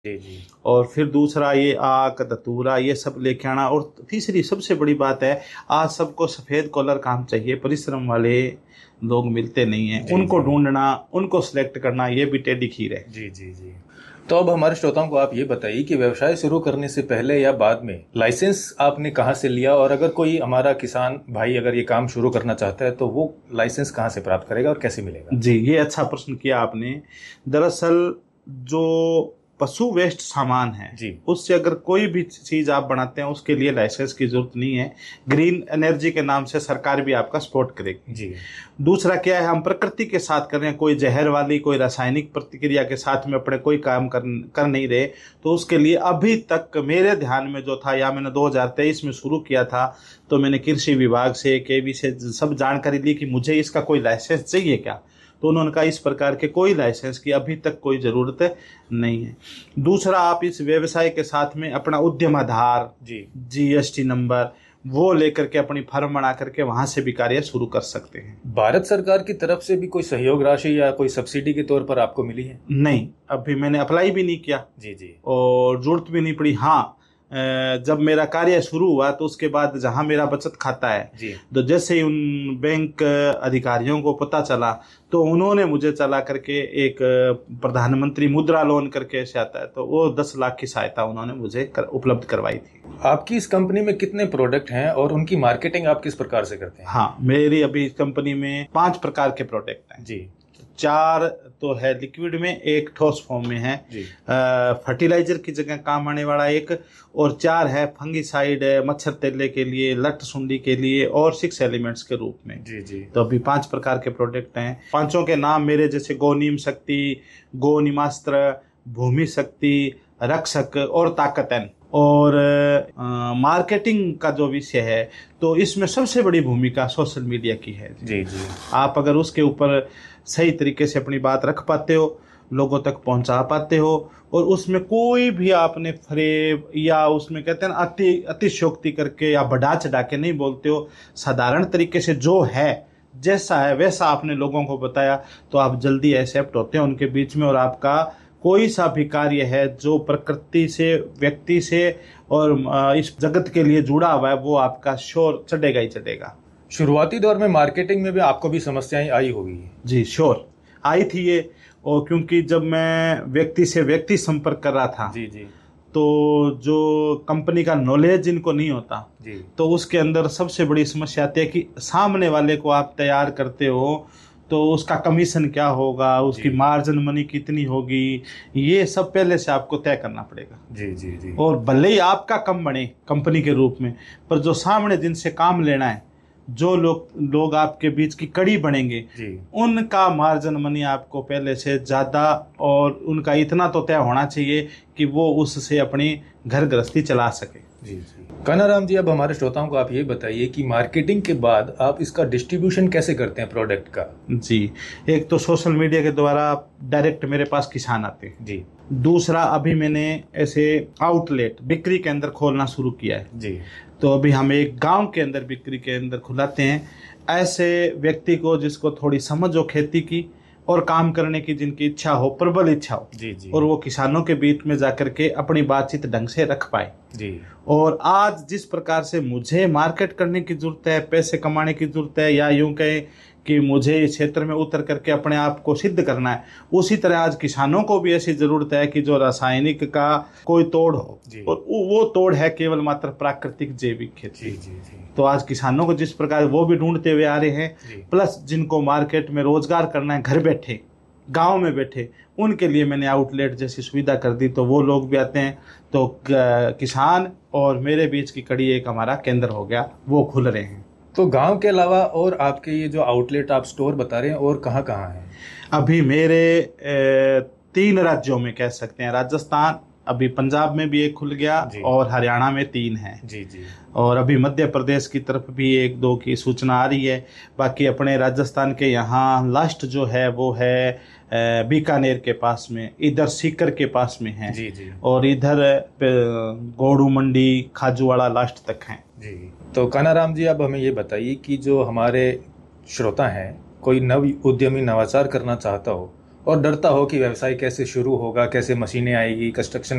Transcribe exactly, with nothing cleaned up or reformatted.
जी जी। और फिर दूसरा ये आक धतूरा ये सब लेके आना। और तीसरी सबसे बड़ी बात है, आज सबको सफ़ेद कॉलर काम चाहिए, परिश्रम वाले लोग मिलते नहीं हैं, जी उनको जी ढूंढना, उनको सिलेक्ट करना, ये भी टेढ़ी खीर है। जी जी जी। तो अब हमारे श्रोताओं को आप ये बताइए कि व्यवसाय शुरू करने से पहले या बाद में लाइसेंस आपने कहाँ से लिया, और अगर कोई हमारा किसान भाई अगर ये काम शुरू करना चाहता है तो वो लाइसेंस कहाँ से प्राप्त करेगा और कैसे मिलेगा? जी, ये अच्छा प्रश्न किया आपने। दरअसल जो पशु वेस्ट सामान है, जी उससे अगर कोई भी चीज आप बनाते हैं उसके लिए लाइसेंस की जरूरत नहीं है। ग्रीन एनर्जी के नाम से सरकार भी आपका सपोर्ट करेगी। जी दूसरा क्या है, हम प्रकृति के साथ कर रहे हैं, कोई जहर वाली कोई रासायनिक प्रतिक्रिया के साथ में अपने कोई काम कर कर नहीं रहे, तो उसके लिए अभी तक मेरे ध्यान में जो था, या मैंने दो हज़ार तेईस में शुरू किया था, तो मैंने कृषि विभाग से, केवी से सब जानकारी ली कि मुझे इसका कोई लाइसेंस चाहिए क्या। तो उन्होंने कहा इस प्रकार के कोई लाइसेंस की अभी तक कोई ज़रूरत नहीं है। दूसरा, आप इस व्यवसाय के साथ में अपना उद्यम आधार, जी जीएसटी नंबर वो लेकर के अपनी फर्म बना करके वहां से भी कार्य शुरू कर सकते हैं। भारत सरकार की तरफ से भी कोई सहयोग राशि या कोई सब्सिडी के तौर पर आपको मिली है? नहीं, अभी मैंने अप्लाई भी नहीं किया जी जी और जरूरत भी नहीं पड़ी। हाँ, अ, जब मेरा कार्य शुरू हुआ तो उसके बाद जहां मेरा बचत खाता है, जी तो जैसे ही उन बैंक अधिकारियों को पता चला तो उन्होंने मुझे चला करके एक प्रधानमंत्री मुद्रा लोन करके ऐसे आता है, तो वो दस लाख की सहायता उन्होंने मुझे कर, उपलब्ध करवाई थी। आपकी इस कंपनी में कितने प्रोडक्ट हैं और उनकी मार्केटिंग आप किस प्रकार से करते हैं? हाँ, मेरी अभी कंपनी में पांच प्रकार के प्रोडक्ट हैं। जी चार तो है लिक्विड में, एक ठोस फॉर्म में है, जी फर्टिलाइजर की जगह काम आने वाला एक, और चार है फंगीसाइड, मच्छर तेले के लिए, लट सुंडी के लिए, और सिक्स एलिमेंट्स के रूप में। जी जी तो अभी पांच प्रकार के प्रोडक्ट हैं। पांचों के नाम मेरे जैसे गोनीम शक्ति, गो निमास्त्र, भूमि शक्ति, रक्षक और ताकतन। और आ, मार्केटिंग का जो विषय है, तो इसमें सबसे बड़ी भूमिका सोशल मीडिया की है। जी जी आप अगर उसके ऊपर सही तरीके से अपनी बात रख पाते हो, लोगों तक पहुंचा पाते हो, और उसमें कोई भी आपने फरेब या उसमें कहते हैं ना अति अतिशयोक्ति करके या बढ़ा चढ़ा के नहीं बोलते हो, साधारण तरीके से जो है जैसा है वैसा आपने लोगों को बताया, तो आप जल्दी एक्सेप्ट होते हैं उनके बीच में। और आपका कोई सा भी कार्य है जो प्रकृति से, व्यक्ति से और इस जगत के लिए जुड़ा हुआ है, वो आपका श्योर चढ़ेगा ही चढ़ेगा। शुरुआती दौर में मार्केटिंग में भी आपको भी समस्याएं आई होगी? जी श्योर, आई थी ये। और क्योंकि जब मैं व्यक्ति से व्यक्ति संपर्क कर रहा था, जी जी तो जो कंपनी का नॉलेज जिनको नहीं होता, जी तो उसके अंदर सबसे बड़ी समस्या आती है कि सामने वाले को आप तैयार करते हो तो उसका कमीशन क्या होगा, उसकी मार्जिन मनी कितनी होगी, ये सब पहले से आपको तय करना पड़ेगा। जी जी जी और भले ही आपका कम बने कंपनी के रूप में, पर जो सामने जिनसे काम लेना है, जो लोग लोग आपके बीच की कड़ी बनेंगे, जी उनका मार्जिन मनी आपको पहले से ज़्यादा, और उनका इतना तो तय होना चाहिए कि वो उससे अपनी घर गृहस्थी चला सके। जी जी कानाराम जी, अब हमारे श्रोताओं को आप ये बताइए कि मार्केटिंग के बाद आप इसका डिस्ट्रीब्यूशन कैसे करते हैं प्रोडक्ट का? जी, एक तो सोशल मीडिया के द्वारा डायरेक्ट मेरे पास किसान आते हैं। जी दूसरा, अभी मैंने ऐसे आउटलेट बिक्री के अंदर खोलना शुरू किया है। जी तो अभी हम एक गांव के अंदर बिक्री के अंदर खुलाते हैं, ऐसे व्यक्ति को जिसको थोड़ी समझ हो खेती की और काम करने की, जिनकी इच्छा हो, प्रबल इच्छा हो, जी जी और वो किसानों के बीच में जाकर के अपनी बातचीत ढंग से रख पाए। जी और आज जिस प्रकार से मुझे मार्केट करने की जरूरत है, पैसे कमाने की जरूरत है, या यूं कहें कि मुझे इस क्षेत्र में उतर करके अपने आप को सिद्ध करना है, उसी तरह आज किसानों को भी ऐसी जरूरत है कि जो रासायनिक का कोई तोड़ हो, और वो तोड़ है केवल मात्र प्राकृतिक जैविक खेती। जी जी जी तो आज किसानों को जिस प्रकार वो भी ढूंढते हुए आ रहे हैं, प्लस जिनको मार्केट में रोजगार करना है घर बैठे, गांव में बैठे, उनके लिए मैंने आउटलेट जैसी सुविधा कर दी, तो वो लोग भी आते हैं। तो किसान और मेरे बीच की कड़ी एक हमारा केंद्र हो गया, वो खुल रहे हैं। तो गांव के अलावा और आपके ये जो आउटलेट आप स्टोर बता रहे हैं, और कहाँ कहाँ हैं? अभी मेरे तीन राज्यों में कह सकते हैं, राजस्थान, अभी पंजाब में भी एक खुल गया, और हरियाणा में तीन है। जी जी और अभी मध्य प्रदेश की तरफ भी एक दो की सूचना आ रही है। बाकी अपने राजस्थान के यहाँ लास्ट जो है वो है बीकानेर के पास में, इधर सीकर के पास में है। जी जी और इधर गोड़ू मंडी, खाजूवाड़ा लास्ट तक है। जी तो कानाराम जी, अब हमें ये बताइए कि जो हमारे श्रोता हैं, कोई नव उद्यमी नवाचार करना चाहता हो और डरता हो कि व्यवसाय कैसे शुरू होगा, कैसे मशीनें आएगी, कंस्ट्रक्शन